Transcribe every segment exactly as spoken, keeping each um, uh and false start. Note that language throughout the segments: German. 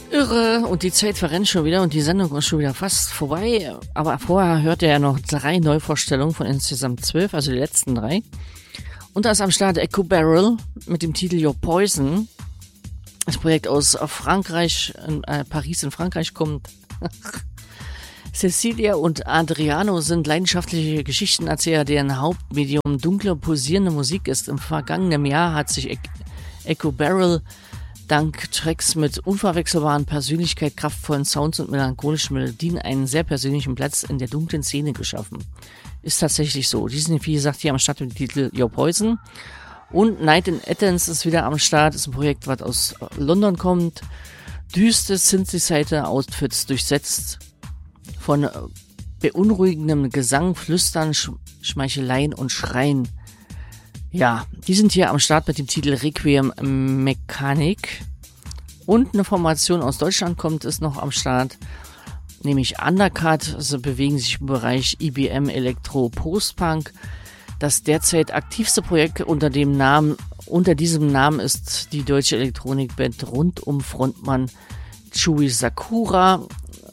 Irre, und die Zeit verrennt schon wieder und die Sendung ist schon wieder fast vorbei. Aber vorher hört ihr ja noch drei Neuvorstellungen von insgesamt zwölf, also die letzten drei. Und da ist am Start Echo Barrel mit dem Titel Your Poison. Das Projekt aus Frankreich, in, äh, Paris in Frankreich kommt. Cecilia und Adriano sind leidenschaftliche Geschichtenerzähler, deren Hauptmedium dunkle, pulsierende Musik ist. Im vergangenen Jahr hat sich e- Echo Barrel dank Tracks mit unverwechselbaren Persönlichkeit, kraftvollen Sounds und melancholischen Melodien einen sehr persönlichen Platz in der dunklen Szene geschaffen. Ist tatsächlich so. Die sind, wie gesagt, hier am Start mit dem Titel Your Poison. Und Night in Athens ist wieder am Start. Ist ein Projekt, was aus London kommt. Düste Synthesizer-Outfits durchsetzt von beunruhigendem Gesang, Flüstern, Sch- Schmeicheleien und Schreien. Ja, die sind hier am Start mit dem Titel Requiem Mechanik. Und eine Formation aus Deutschland kommt, ist noch am Start, nämlich Undercut. Sie bewegen sich im Bereich I B M Elektro Post-Punk. Das derzeit aktivste Projekt unter dem Namen, unter diesem Namen ist die deutsche Elektronikband rund um Frontmann Chui Sakura.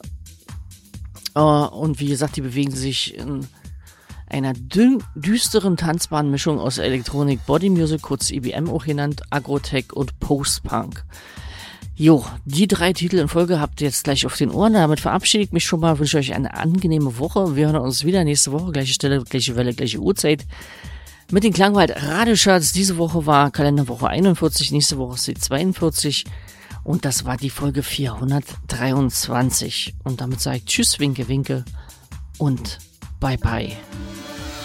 Uh, und wie gesagt, die bewegen sich in einer dün- düsteren, tanzbaren Mischung aus Elektronik, Bodymusic, kurz I B M auch genannt, Agrotech und Post-Punk. Jo, die drei Titel in Folge habt ihr jetzt gleich auf den Ohren. Damit verabschiede ich mich schon mal, wünsche euch eine angenehme Woche. Wir hören uns wieder nächste Woche, gleiche Stelle, gleiche Welle, gleiche Uhrzeit. Mit den Klangwald Radiocharts. Diese Woche war Kalenderwoche einundvierzig, nächste Woche ist die zweiundvierzig. Und das war die Folge vierhundertdreiundzwanzig. Und damit sage ich Tschüss, Winke, Winke und Bye, Bye.